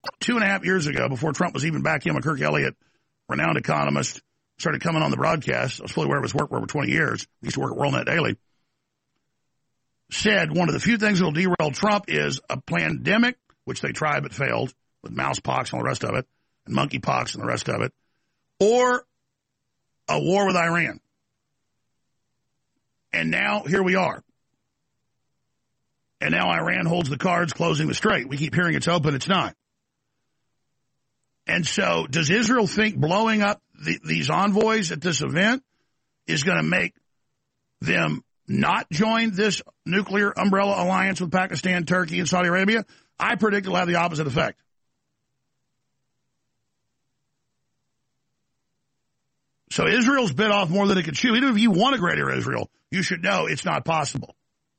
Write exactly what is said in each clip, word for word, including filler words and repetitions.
two and a half years ago, before Trump was even back in, when Kirk Elliott, renowned economist, started coming on the broadcast, I was fully aware of his work for over twenty years, he used to work at WorldNet Daily, said one of the few things that will derail Trump is a pandemic, which they tried but failed, with mousepox and all the rest of it, and monkeypox and the rest of it, or a war with Iran. And now, here we are. And now Iran holds the cards closing the strait. We keep hearing it's open, it's not. And so, does Israel think blowing up the, these envoys at this event is going to make them not join this nuclear umbrella alliance with Pakistan, Turkey, and Saudi Arabia? I predict it'll have the opposite effect. So Israel's bit off more than it could chew. Even if you want a greater Israel, you should know it's not possible.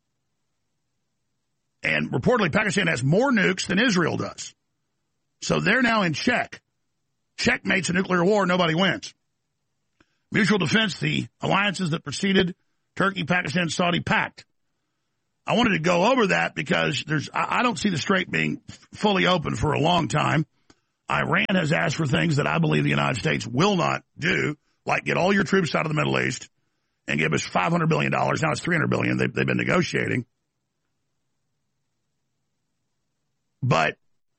And reportedly, Pakistan has more nukes than Israel does. So they're now in check. Checkmate's a nuclear war, nobody wins. Mutual defense, the alliances that preceded Turkey, Pakistan, Saudi pact. I wanted to go over that because there's I don't see the strait being fully open for a long time. Iran has asked for things that I believe the United States will not do, like get all your troops out of the Middle East and give us five hundred billion dollars. Now it's three hundred billion dollars. They've, they've been negotiating. But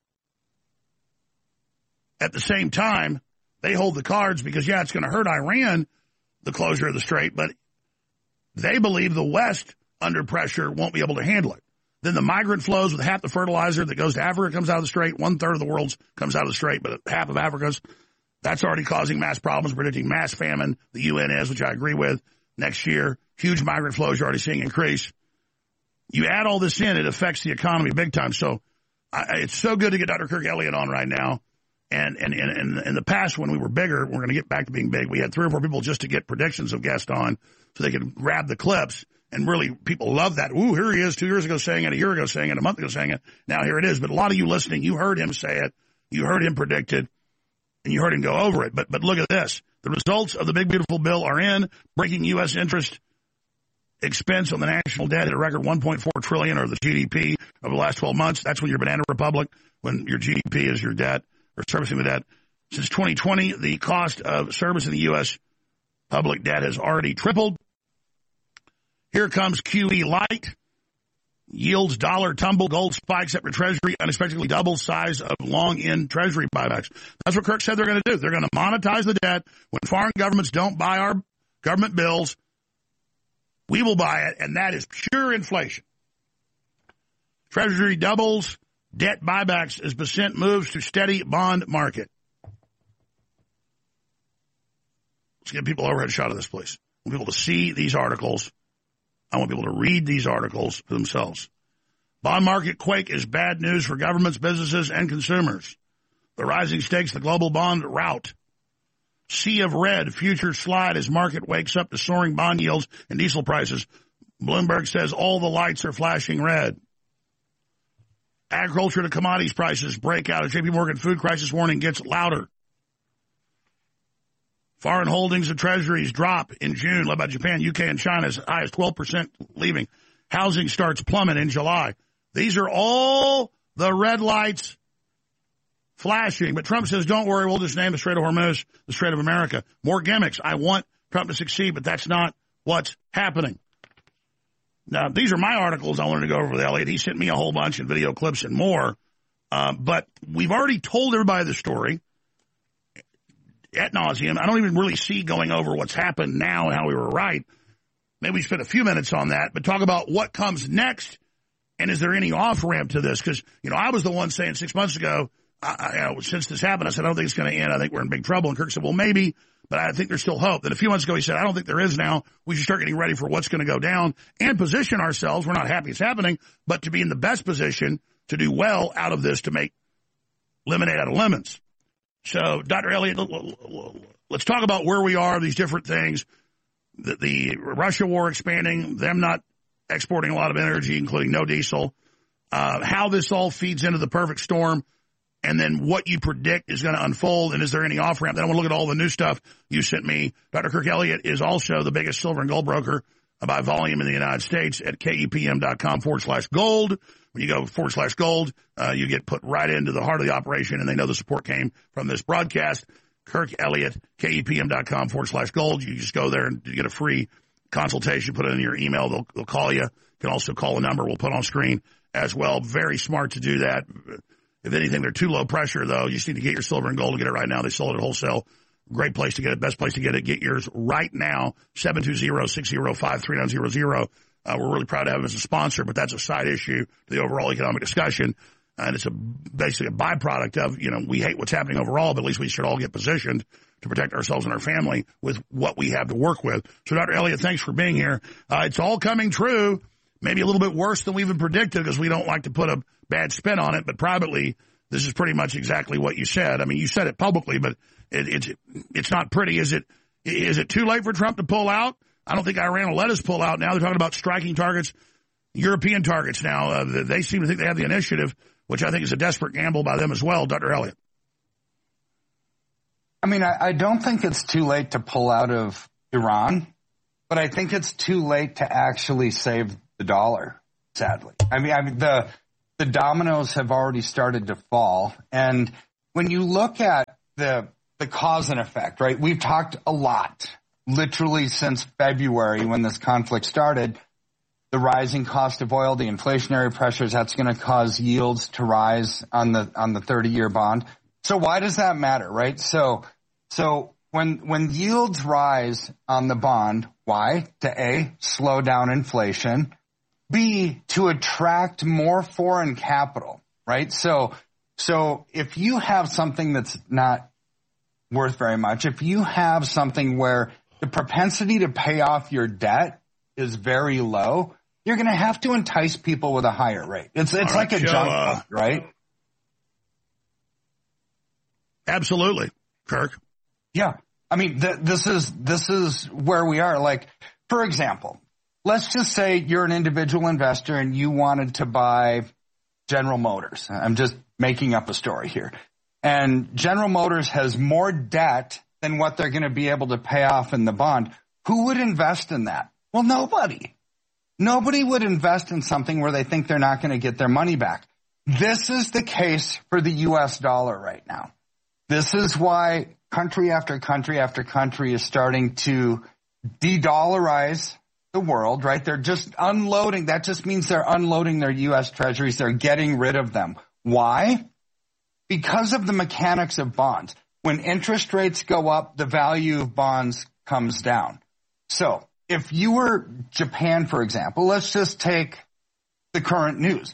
at the same time, they hold the cards because, yeah, it's going to hurt Iran, the closure of the strait, but they believe the West, under pressure, won't be able to handle it. Then the migrant flows with half the fertilizer that goes to Africa comes out of the strait. One-third of the world's comes out of the strait, but half of Africa's. That's already causing mass problems, predicting mass famine. The U N is, which I agree with, next year. Huge migrant flows you're already seeing increase. You add all this in, it affects the economy big time. So I, it's so good to get Doctor Kirk Elliott on right now. And and in in the past, when we were bigger, we're going to get back to being big. We had three or four people just to get predictions of guests on so they could grab the clips. And really, people love that. Ooh, here he is two years ago saying it, a year ago saying it, a month ago saying it. Now here it is. But a lot of you listening, you heard him say it. You heard him predict it. And you heard him go over it. But but look at this. The results of the big, beautiful bill are in. Breaking U S interest expense on the national debt at a record one point four trillion dollars, or the G D P over the last twelve months. That's when you're banana republic, when your G D P is your debt, or servicing the debt. Since twenty twenty, the cost of servicing the U S public debt has already tripled. Here comes Q E Light. Yields dollar tumble, gold spikes after Treasury unexpectedly doubles size of long-end Treasury buybacks. That's what Kirk said they're going to do. They're going to monetize the debt. When foreign governments don't buy our government bills, we will buy it, and that is pure inflation. Treasury doubles, debt buybacks as percent moves to steady bond market. Let's get people overhead shot of this, please. I want people to see these articles. I want people to read these articles for themselves. Bond market quake is bad news for governments, businesses, and consumers. The rising stakes, the global bond rout. Sea of red, future slide as market wakes up to soaring bond yields and diesel prices. Bloomberg says all the lights are flashing red. Agriculture to commodities prices break out as J P Morgan food crisis warning gets louder. Foreign holdings of treasuries drop in June, led by Japan, U K, and China, as high as twelve percent leaving. Housing starts plummet in July. These are all the red lights flashing. But Trump says, don't worry, we'll just name the Strait of Hormuz the Strait of America. More gimmicks. I want Trump to succeed, but that's not what's happening. Now, these are my articles I wanted to go over with Elliot. He sent me a whole bunch of video clips and more. Uh, but we've already told everybody the story ad nauseum. I don't even really see going over what's happened now and how we were right. Maybe we spend a few minutes on that, but talk about what comes next, and is there any off-ramp to this? Because, you know, I was the one saying six months ago, I, I, you know, since this happened, I said, I don't think it's going to end. I think we're in big trouble. And Kirk said, well, maybe, but I think there's still hope. Then a few months ago, he said, I don't think there is now. We should start getting ready for what's going to go down and position ourselves. We're not happy it's happening, but to be in the best position to do well out of this, to make lemonade out of lemons. So, Doctor Elliott, let's talk about where we are, these different things. The, the Russia war expanding, them not exporting a lot of energy, including no diesel, uh, how this all feeds into the perfect storm, and then what you predict is going to unfold, and is there any off-ramp? Then I want to look at all the new stuff you sent me. Doctor Kirk Elliott is also the biggest silver and gold broker by volume in the United States at kepm.com forward slash gold. When you go forward slash gold, uh, you get put right into the heart of the operation, and they know the support came from this broadcast. Kirk Elliott, K E P M dot com forward slash gold. You just go there and you get a free consultation, put it in your email. They'll, they'll call you. You can also call a number we'll put on screen as well. Very smart to do that. If anything, they're too low pressure, though. You just need to get your silver and gold and get it right now. They sold it at wholesale. Great place to get it. Best place to get it. Get yours right now. seven two zero, six zero five, three nine zero zero. Uh, we're really proud to have him as a sponsor, but that's a side issue to the overall economic discussion. And it's a basically a byproduct of, you know, we hate what's happening overall, but at least we should all get positioned to protect ourselves and our family with what we have to work with. So, Doctor Elliott, thanks for being here. Uh, it's all coming true, maybe a little bit worse than we even predicted because we don't like to put a bad spin on it, but privately, this is pretty much exactly what you said. I mean, you said it publicly, but it, it's it's not pretty. Is it is it too late for Trump to pull out? I don't think Iran will let us pull out now. They're talking about striking targets, European targets now. Uh, they seem to think they have the initiative, which I think is a desperate gamble by them as well. Doctor Elliott. I mean, I, I don't think it's too late to pull out of Iran, but I think it's too late to actually save the dollar, sadly. I mean, I mean the the dominoes have already started to fall. And when you look at the the cause and effect, right, we've talked a lot, literally since February when this conflict started, the rising cost of oil, the inflationary pressures, that's going to cause yields to rise on the on the thirty-year bond. So why does that matter, right? So so when when yields rise on the bond, why? To A, slow down inflation, B, to attract more foreign capital, right? So so if you have something that's not worth very much, if you have something where the propensity to pay off your debt is very low, you're going to have to entice people with a higher rate. It's it's like a junk bond, right? Absolutely, Kirk. Yeah, I mean, th- this is this is where we are. Like, for example, let's just say you're an individual investor and you wanted to buy General Motors. I'm just making up a story here, and General Motors has more debt than what they're going to be able to pay off in the bond. Who would invest in that? Well, nobody. Nobody would invest in something where they think they're not going to get their money back. This is the case for the U S dollar right now. This is why country after country after country is starting to de-dollarize the world, right? They're just unloading. That just means they're unloading their U S treasuries. They're getting rid of them. Why? Because of the mechanics of bonds. When interest rates go up, the value of bonds comes down. So if you were Japan, for example, let's just take the current news.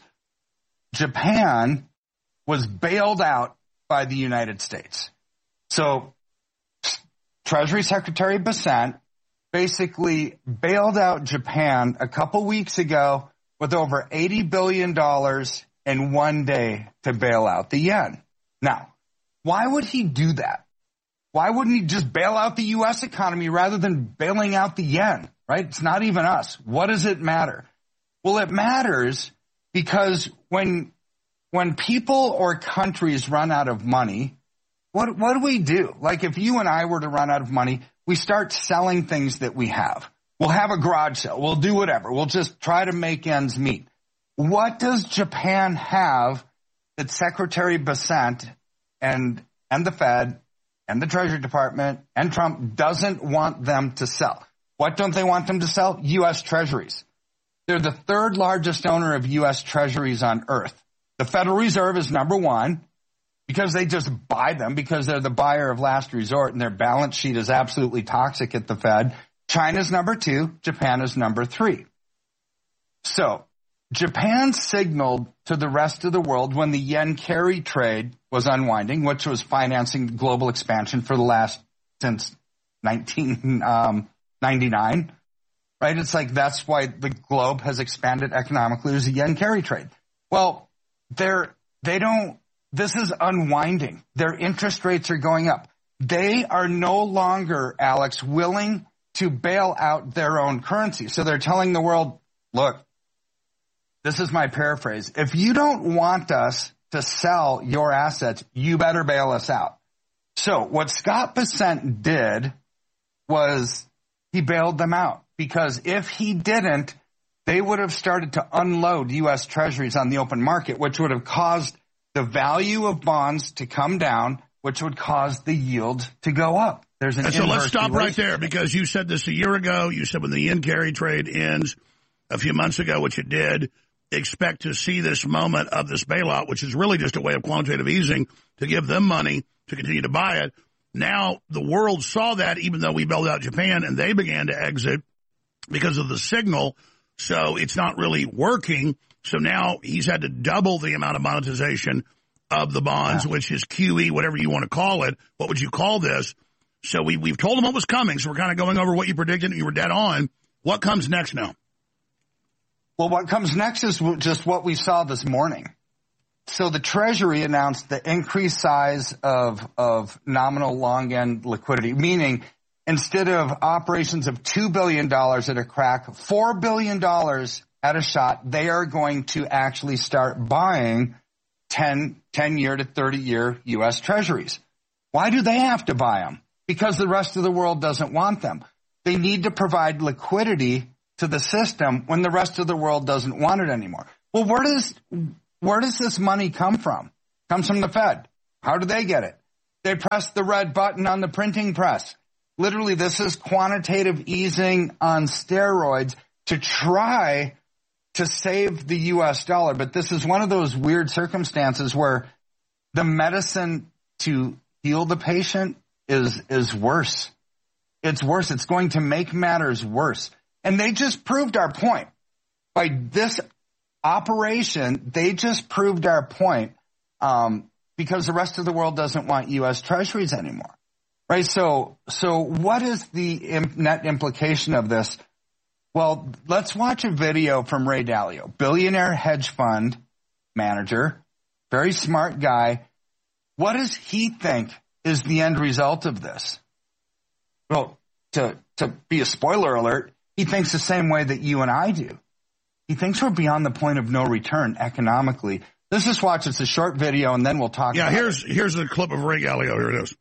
Japan was bailed out by the United States. So Treasury Secretary Bessent basically bailed out Japan a couple weeks ago with over eighty billion dollars in one day to bail out the yen. Now, why would he do that? Why wouldn't he just bail out the U S economy rather than bailing out the yen, right? It's not even us. What does it matter? Well, it matters because when when people or countries run out of money, what what do we do? Like if you and I were to run out of money, we start selling things that we have. We'll have a garage sale. We'll do whatever. We'll just try to make ends meet. What does Japan have that Secretary Bessent and and the Fed and the Treasury Department and Trump doesn't want them to sell? What don't they want them to sell? U S Treasuries. They're the third largest owner of U S Treasuries on earth. The Federal Reserve is number one because they just buy them because they're the buyer of last resort and their balance sheet is absolutely toxic at the Fed. China's number two. Japan is number three. So Japan signaled to the rest of the world when the yen carry trade was unwinding, which was financing global expansion for the last since nineteen ninety-nine, right? It's like that's why the globe has expanded economically. There's a yen carry trade. Well, they're they don't. This is unwinding. Their interest rates are going up. They are no longer, Alex, willing to bail out their own currency. So they're telling the world, look, this is my paraphrase. If you don't want us to sell your assets, you better bail us out. So what Scott Bessent did was he bailed them out because if he didn't, they would have started to unload U S Treasuries on the open market, which would have caused the value of bonds to come down, which would cause the yield to go up. There's an and so let's stop right relation. there, because you said this a year ago. You said when the yen carry trade ends a few months ago, which it did, expect to see this moment of this bailout, which is really just a way of quantitative easing to give them money to continue to buy it. Now the world saw that, even though we bailed out Japan and they began to exit because of the signal. So it's not really working. So now he's had to double the amount of monetization of the bonds, yeah. which is Q E, whatever you want to call it. What would you call this? So we, we've told him what was coming. So we're kind of going over what you predicted, and you were dead on. What comes next now? Well, what comes next is just what we saw this morning. So the Treasury announced the increased size of, of nominal long end liquidity, meaning instead of operations of two billion dollars at a crack, four billion dollars at a shot, they are going to actually start buying ten, ten-year to thirty-year U S Treasuries. Why do they have to buy them? Because the rest of the world doesn't want them. They need to provide liquidity to the system when the rest of the world doesn't want it anymore. Well, where does where does this money come from? It comes from the Fed. How do they get it? They press the red button on the printing press. Literally, this is quantitative easing on steroids to try to save the U S dollar. But this is one of those weird circumstances where the medicine to heal the patient is is worse. It's worse. It's going to make matters worse. And they just proved our point. By this operation, they just proved our point um, because the rest of the world doesn't want U S Treasuries anymore. Right? So, so what is the imp- net implication of this? Well, let's watch a video from Ray Dalio, billionaire hedge fund manager, very smart guy. What does he think is the end result of this? Well, to, to be a spoiler alert, he thinks the same way that you and I do. He thinks we're beyond the point of no return economically. Let's just watch. It's a short video, and then we'll talk yeah, about here's, it. Yeah, here's a clip of Ray Dalio. Here it is.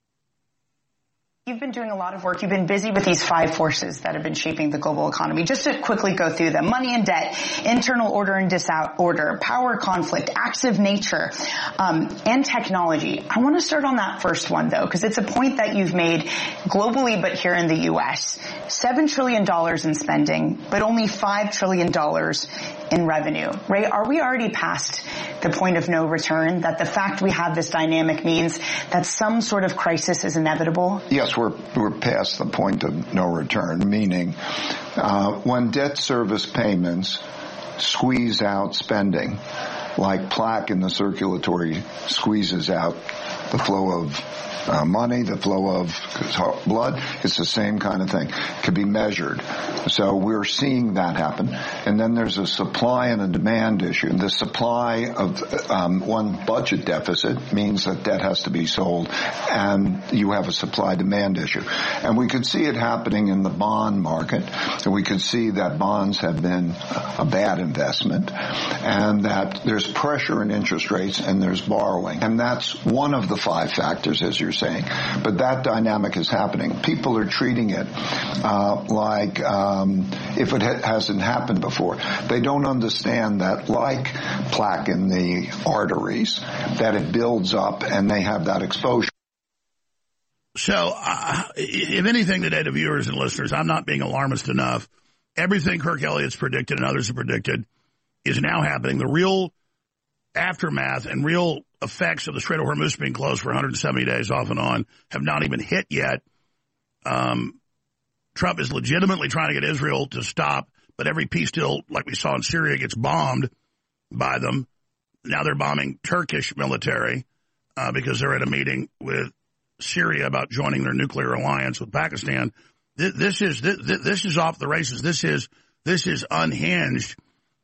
You've been doing a lot of work. You've been busy with these five forces that have been shaping the global economy. Just to quickly go through them: money and debt, internal order and disorder, power conflict, acts of nature, um, and technology. I want to start on that first one, though, because it's a point that you've made globally, but here in the U S seven trillion dollars in spending, but only five trillion dollars in revenue. Ray, are we already past the point of no return, that the fact we have this dynamic means that some sort of crisis is inevitable? Yes, we're we're past the point of no return, meaning uh, when debt service payments squeeze out spending, like plaque in the circulatory squeezes out the flow of uh, money, the flow of blood, it's the same kind of thing. It could be measured. So we're seeing that happen. And then there's a supply and a demand issue. The supply of um, one budget deficit means that debt has to be sold, and you have a supply-demand issue. And we could see it happening in the bond market, and we could see that bonds have been a bad investment, and that there's pressure in interest rates and there's borrowing. And that's one of the five factors, as you're saying. But that dynamic is happening. People are treating it uh, like um, if it ha- hasn't happened before. They don't understand that, like plaque in the arteries, that it builds up and they have that exposure. So, uh, if anything today to viewers and listeners, I'm not being alarmist enough. Everything Kirk Elliott's predicted and others have predicted is now happening. The real aftermath and real effects of the Strait of Hormuz being closed for one hundred seventy days off and on have not even hit yet. Um, Trump is legitimately trying to get Israel to stop, but every peace deal, like we saw in Syria, gets bombed by them. Now they're bombing Turkish military uh, because they're at a meeting with Syria about joining their nuclear alliance with Pakistan. This, this is this, this is off the races. This is this is unhinged.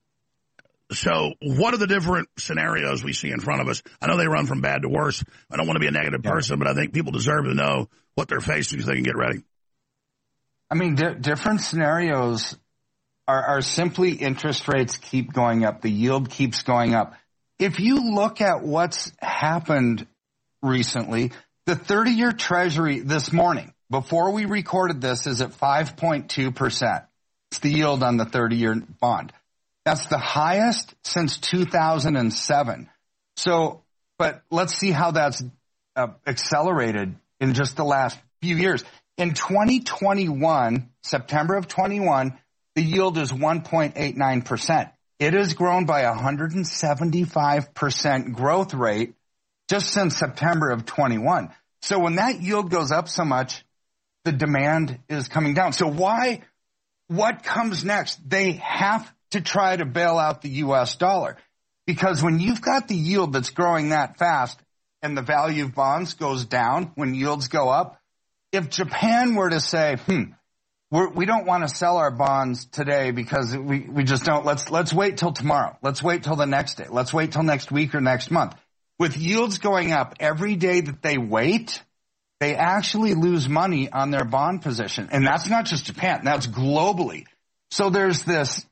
So what are the different scenarios we see in front of us? I know they run from bad to worse. I don't want to be a negative person, but I think people deserve to know what they're facing so they can get ready. I mean, di- different scenarios are, are simply interest rates keep going up. The yield keeps going up. If you look at what's happened recently, the thirty-year Treasury this morning, before we recorded this, is at five point two percent. It's the yield on the thirty-year bond. That's the highest since two thousand seven. So, but let's see how that's uh, accelerated in just the last few years. In twenty twenty-one, September of twenty-one, the yield is one point eight nine percent. It has grown by a one hundred seventy-five percent growth rate just since September of twenty-one. So when that yield goes up so much, the demand is coming down. So why, what comes next? They have to try to bail out the U S dollar, because when you've got the yield that's growing that fast and the value of bonds goes down when yields go up, if Japan were to say, hmm, we're, we don't want to sell our bonds today because we, we just don't, let's, let's wait till tomorrow. Let's wait till the next day. Let's wait till next week or next month. With yields going up every day that they wait, they actually lose money on their bond position. And that's not just Japan, that's globally. So there's this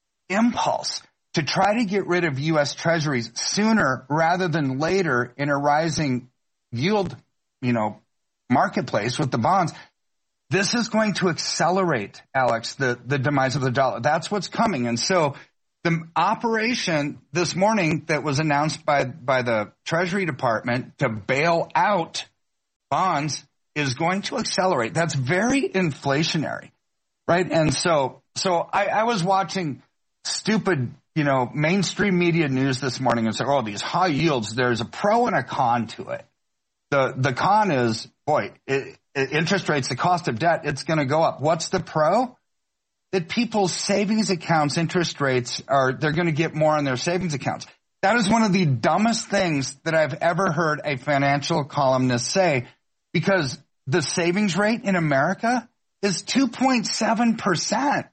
impulse to try to get rid of U S treasuries sooner rather than later in a rising yield, you know, marketplace with the bonds. This is going to accelerate, Alex, the, the demise of the dollar. That's what's coming. And so the operation this morning that was announced by, by the Treasury Department to bail out bonds is going to accelerate. That's very inflationary, right? And so, so I, I was watching stupid, you know, mainstream media news this morning and said, oh, these high yields, there's a pro and a con to it. The, the con is, boy, it, it, interest rates, the cost of debt, it's going to go up. What's the pro? That people's savings accounts interest rates are, they're going to get more on their savings accounts. That is one of the dumbest things that I've ever heard a financial columnist say, because the savings rate in America is two point seven percent.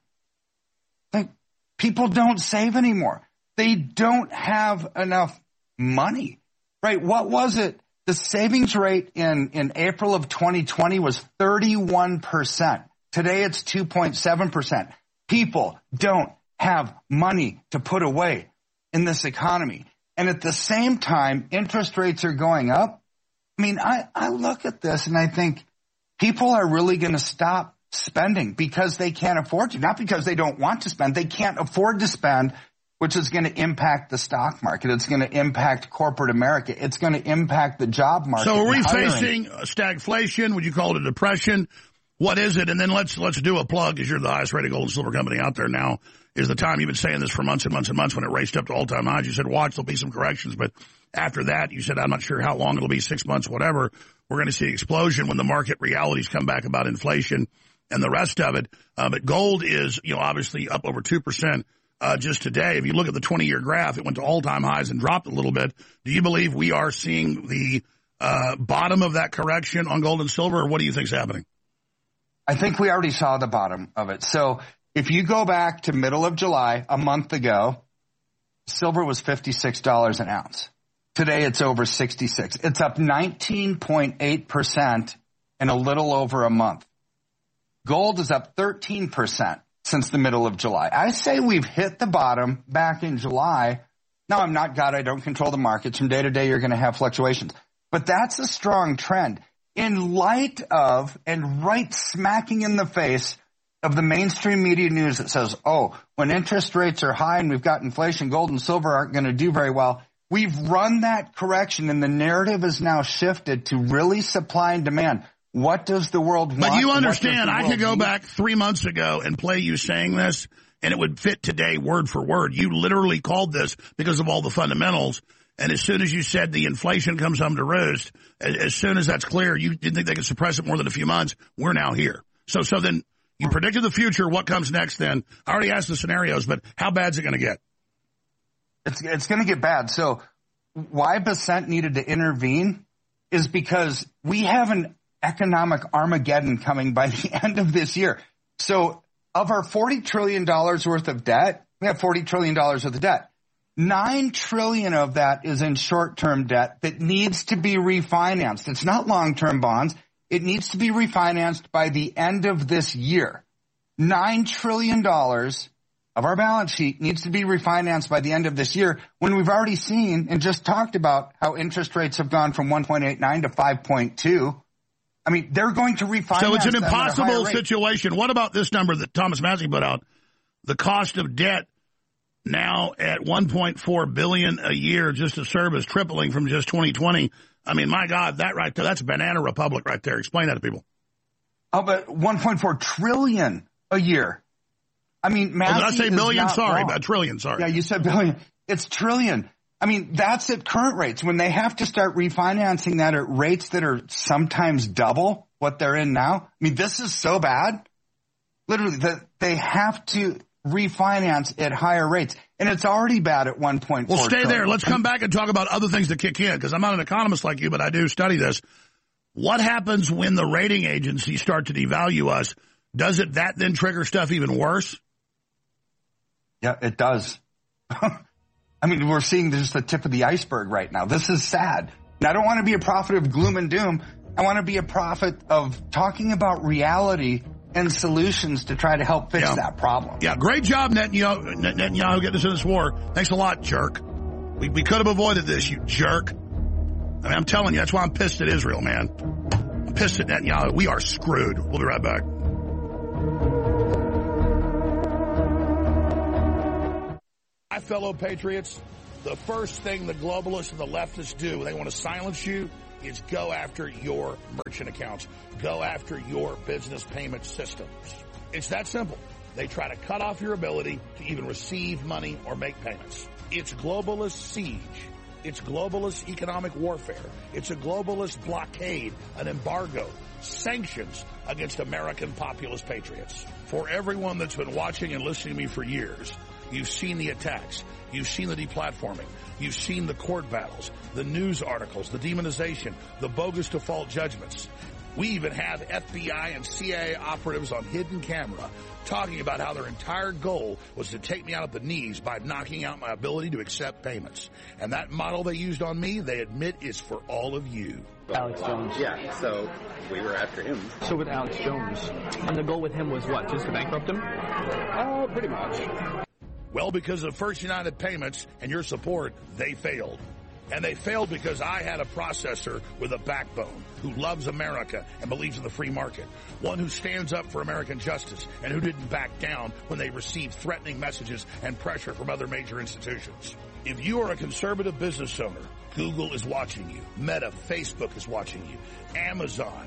Like, people don't save anymore. They don't have enough money, right? What was it? The savings rate in, in April of twenty twenty was thirty-one percent. Today it's two point seven percent. People don't have money to put away in this economy. And at the same time, interest rates are going up. I mean, I, I look at this and I think people are really going to stop spending because they can't afford to, not because they don't want to spend. They can't afford to spend, which is going to impact the stock market. It's going to impact corporate America. It's going to impact the job market. So are we facing stagflation? Would you call it a depression? What is it? And then let's let's do a plug, because you're the highest rated gold and silver company out there now. Is the time you've been saying this for months and months and months when it raced up to all-time highs. You said, watch, there'll be some corrections. But after that, you said, I'm not sure how long it'll be, six months, whatever. We're going to see an explosion when the market realities come back about inflation and the rest of it. Uh, but gold is, you know, obviously up over two percent uh, just today. If you look at the twenty-year graph, it went to all-time highs and dropped a little bit. Do you believe we are seeing the uh, bottom of that correction on gold and silver, or what do you think is happening? I think we already saw the bottom of it. So if you go back to middle of July, a month ago, silver was fifty-six dollars an ounce. Today it's over sixty-six. It's up nineteen point eight percent in a little over a month. Gold is up thirteen percent since the middle of July. I say we've hit the bottom back in July. Now, I'm not God. I don't control the markets. From day to day, you're going to have fluctuations. But that's a strong trend. In light of, and right smacking in the face of the mainstream media news that says, oh, when interest rates are high and we've got inflation, gold and silver aren't going to do very well. We've run that correction, and the narrative is now shifted to really supply and demand. What does the world want? But you understand, I could go need? back three months ago and play you saying this, and it would fit today word for word. You literally called this because of all the fundamentals. And as soon as you said the inflation comes home to roost, as, as soon as that's clear, you didn't think they could suppress it more than a few months. We're now here. So, so then you predicted the future. What comes next then? I already asked the scenarios, but how bad is it going to get? It's, it's going to get bad. So why Bessent needed to intervene is because we have an economic Armageddon coming by the end of this year. So of our forty trillion dollars worth of debt, we have forty trillion dollars worth of debt. Nine trillion of that is in short-term debt that needs to be refinanced. It's not long-term bonds. It needs to be refinanced by the end of this year. Nine trillion dollars of our balance sheet needs to be refinanced by the end of this year, when we've already seen and just talked about how interest rates have gone from one point eight nine to five point two. I mean, they're going to refinance. So it's an impossible situation. What about this number that Thomas Massey put out? The cost of debt now at one point four billion dollars a year just to serve is tripling from just twenty twenty. I mean, my God, that right there, that's Banana Republic right there. Explain that to people. Oh, but one point four trillion a year. I mean, Matthew, oh, did I say billion? Sorry, wrong. a trillion. Sorry. Yeah, you said billion. It's trillion. I mean, that's at current rates. When they have to start refinancing that at rates that are sometimes double what they're in now. I mean, this is so bad. Literally, that they have to refinance at higher rates. And it's already bad at one point four. Well, stay trillion. there. Let's come back and talk about other things that kick in, because I'm not an economist like you, but I do study this. What happens when the rating agencies start to devalue us? Does it that then trigger stuff even worse? Yeah, it does. I mean, we're seeing just the tip of the iceberg right now. This is sad. And I don't want to be a prophet of gloom and doom. I want to be a prophet of talking about reality and solutions to try to help fix yeah. that problem. Yeah, great job, Netanyahu, Netanyahu getting us in this war. Thanks a lot, jerk. We, we could have avoided this, you jerk. I mean, I'm telling you, that's why I'm pissed at Israel, man. I'm pissed at Netanyahu. We are screwed. We'll be right back. My fellow patriots, the first thing the globalists and the leftists do when they want to silence you is go after your merchant accounts. Go after your business payment systems. It's that simple. They try to cut off your ability to even receive money or make payments. It's globalist siege. It's globalist economic warfare. It's a globalist blockade, an embargo, sanctions against American populist patriots. For everyone that's been watching and listening to me for years, you've seen the attacks. You've seen the deplatforming. You've seen the court battles, the news articles, the demonization, the bogus default judgments. We even have F B I and C I A operatives on hidden camera talking about how their entire goal was to take me out at the knees by knocking out my ability to accept payments. And that model they used on me, they admit, is for all of you. Alex Jones. Yeah, so we were after him. So with Alex Jones, and the goal with him was what, just to bankrupt him? Oh, pretty much. Well, because of First United Payments and your support, they failed. And they failed because I had a processor with a backbone who loves America and believes in the free market. One who stands up for American justice and who didn't back down when they received threatening messages and pressure from other major institutions. If you are a conservative business owner, Google is watching you. Meta, Facebook is watching you. Amazon,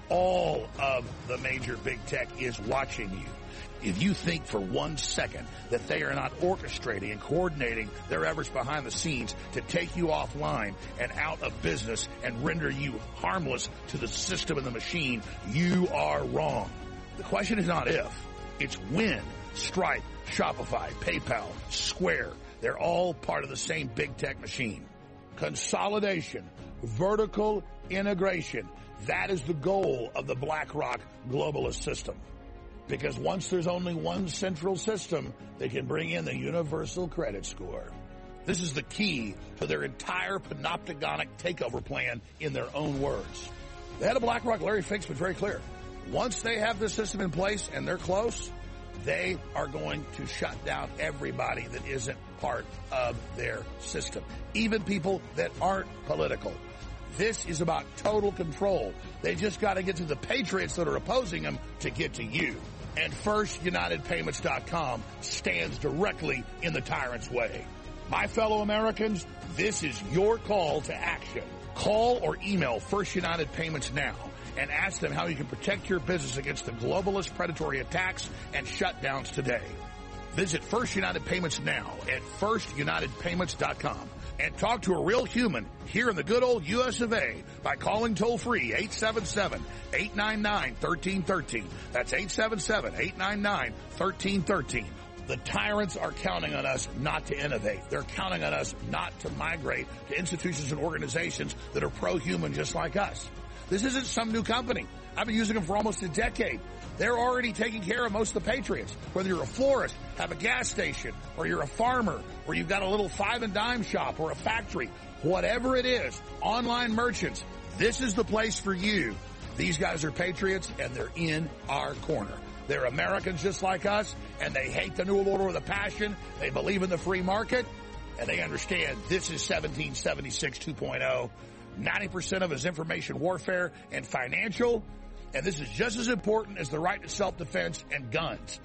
all of the major big tech is watching you. If you think for one second that they are not orchestrating and coordinating their efforts behind the scenes to take you offline and out of business and render you harmless to the system and the machine, you are wrong. The question is not if, it's when. Stripe, Shopify, PayPal, Square, they're all part of the same big tech machine. Consolidation, vertical integration, that is the goal of the BlackRock globalist system. Because once there's only one central system, they can bring in the universal credit score. This is the key to their entire panopticonic takeover plan in their own words. The head of BlackRock, Larry Fink's been very clear. Once they have this system in place and they're close, they are going to shut down everybody that isn't part of their system, even people that aren't political. This is about total control. They just got to get to the patriots that are opposing them to get to you. And First United Payments dot com stands directly in the tyrant's way. My fellow Americans, this is your call to action. Call or email First United Payments now and ask them how you can protect your business against the globalist predatory attacks and shutdowns today. Visit First United Payments now at First United Payments dot com and talk to a real human here in the good old U S of A by calling toll-free eight seven seven, eight nine nine, one three one three. That's eight seven seven, eight nine nine, one three one three. The tyrants are counting on us not to innovate. They're counting on us not to migrate to institutions and organizations that are pro-human just like us. This isn't some new company. I've been using them for almost a decade. They're already taking care of most of the patriots. Whether you're a florist, have a gas station, or you're a farmer, or you've got a little five and dime shop or a factory, whatever it is, online merchants, this is the place for you. These guys are patriots and they're in our corner. They're Americans just like us, and they hate the New World Order with a passion. They believe in the free market, and they understand this is seventeen seventy-six two point oh. ninety percent of it is information warfare and financial. And this is just as important as the right to self-defense and guns.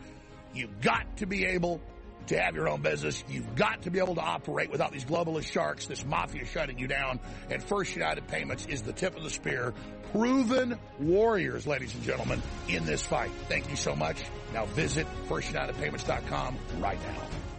You've got to be able to have your own business. You've got to be able to operate without these globalist sharks, this mafia shutting you down. And First United Payments is the tip of the spear. Proven warriors, ladies and gentlemen, in this fight. Thank you so much. Now visit first united payments dot com right now.